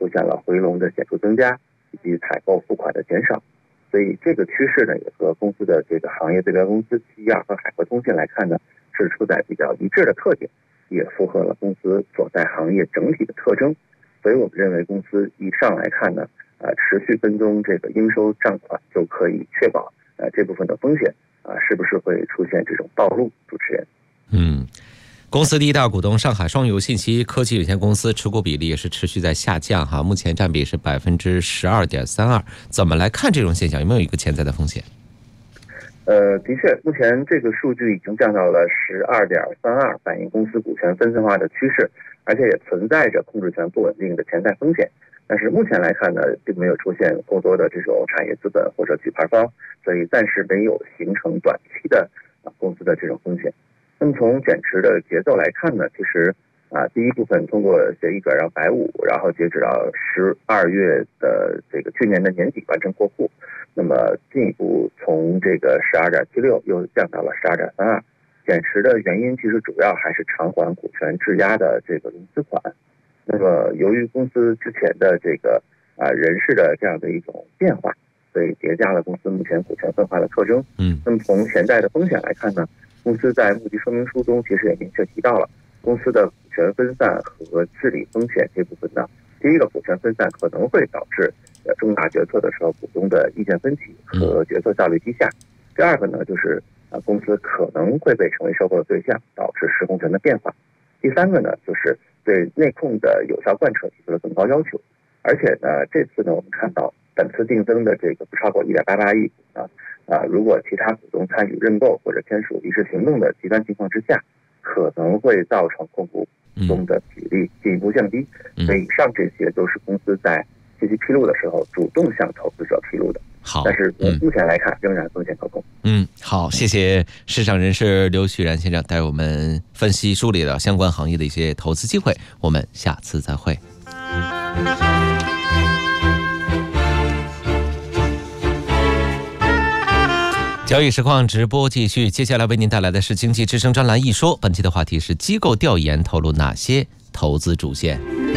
出现了回笼的显著增加，以及采购付款的减少。所以这个趋势呢，也和公司的这个行业对标公司712和海河通信来看呢，是处在比较一致的特点，也符合了公司所在行业整体的特征。所以我们认为公司以上来看呢，持续跟踪这个应收账款，就可以确保这部分的风险是不是会出现这种暴露。主持人， 公司第一大股东上海双游信息科技有限公司持股比例也是持续在下降哈，目前占比是12.32%。怎么来看这种现象？有没有一个潜在的风险？ 的确，目前这个数据已经降到了12.32%，反映公司股权分散化的趋势，而且也存在着控制权不稳定的潜在风险。但是目前来看呢，并没有出现过多的这种产业资本或者举牌方，所以暂时没有形成短期的公司的这种风险。那么从减持的节奏来看呢，其实第一部分通过协议转让150，然后截止到12月的这个去年的年底完成过户，那么进一步从这个12.76又降到了12.32。减持的原因其实主要还是偿还股权质押的这个融资款。那么由于公司之前的这个人事的这样的一种变化，所以叠加了公司目前股权分化的特征。那么从潜在的风险来看呢，公司在目的说明书中其实也明确提到了公司的股权分散和治理风险这部分呢。第一个，股权分散可能会导致重大决策的时候股东的意见分歧和决策效率低下。第二个呢，就是公司可能会被成为收购的对象，导致实控权的变化。第三个呢，就是对内控的有效贯彻提出了更高要求。而且呢，这次呢，我们看到本次定增的这个不超过1.88亿股如果其他股东参与认购或者签署离世行动的极端情况之下，可能会造成控股股东的比例进一步降低。所以以上这些都是公司在信息披露的时候主动向投资者披露的。 好， 但是目前来看仍然风险可控。 好，谢谢市场人士刘旭然先生带我们分析梳理了相关行业的一些投资机会，我们下次再会。交易实况直播继续，接下来为您带来的是经济之声专栏一说，本期的话题是机构调研透露哪些投资主线。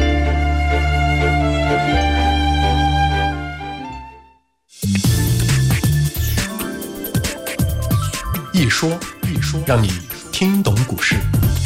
一说，让你听懂股市。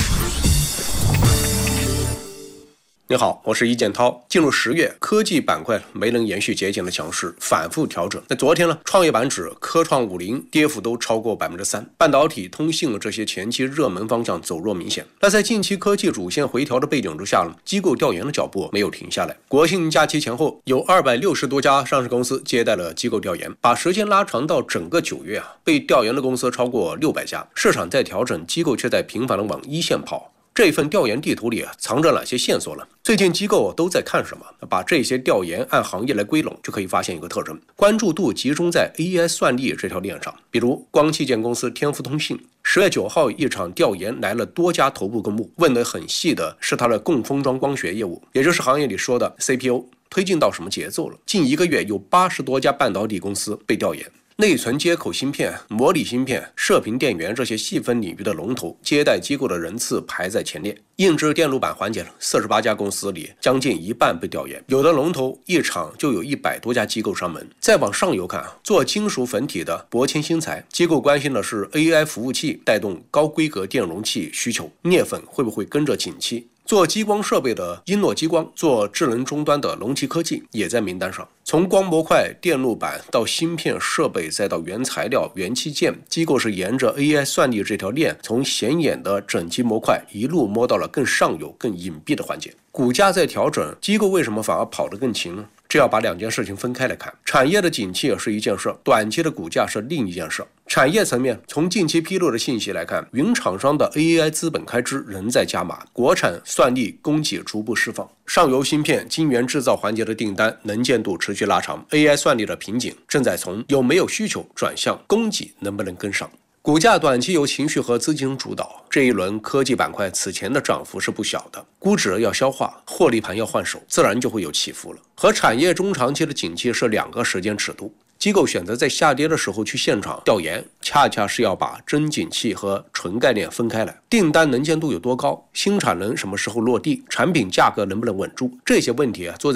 你好，我是易建涛。进入10月，科技板块没能延续节前的强势，反复调整。那昨天呢，创业板指、科创50跌幅都超过3%，半导体、通信这些前期热门方向走弱明显。那在近期科技主线回调的背景之下呢，机构调研的脚步没有停下来。国庆假期前后，有260多家上市公司接待了机构调研，把时间拉长到整个9月被调研的公司超过600家。市场在调整，机构却在频繁地往一线跑。这份调研地图里藏着哪些线索呢？最近机构都在看什么？把这些调研按行业来归拢，就可以发现一个特征：关注度集中在 AI 算力这条链上。比如光器件公司天福通信，10月9号一场调研来了多家头部公募，问得很细的是它的供封装光学业务，也就是行业里说的 CPU 推进到什么节奏了。近1个月有80多家半导体公司被调研。内存接口芯片、模拟芯片、射频电源这些细分领域的龙头，接待机构的人次排在前列。硬质电路板环节48家公司里，将近一半被调研。有的龙头一场就有100多家机构上门。再往上游看，做金属粉体的博清新材，机构关心的是 AI 服务器带动高规格电容器需求，镍粉会不会跟着景气？做激光设备的英诺激光，做智能终端的龙旗科技也在名单上。从光模块、电路板到芯片设备，再到原材料、元器件，机构是沿着 AI 算力这条链，从显眼的整机模块一路摸到了更上游、更隐蔽的环节。股价在调整，机构为什么反而跑得更勤呢？这要把两件事情分开来看，产业的景气是一件事，短期的股价是另一件事。产业层面，从近期披露的信息来看，云厂商的 AI 资本开支仍在加码，国产算力供给逐步释放，上游芯片、晶圆制造环节的订单能见度持续拉长， AI 算力的瓶颈正在从有没有需求转向供给能不能跟上。股价短期由情绪和资金主导，这一轮科技板块此前的涨幅是不小的，估值要消化，获利盘要换手，自然就会有起伏了。和产业中长期的景气是两个时间尺度，机构选择在下跌的时候去现场调研，恰恰是要把真景气和纯概念分开来。订单能见度有多高，新产能什么时候落地，产品价格能不能稳住，这些问题做在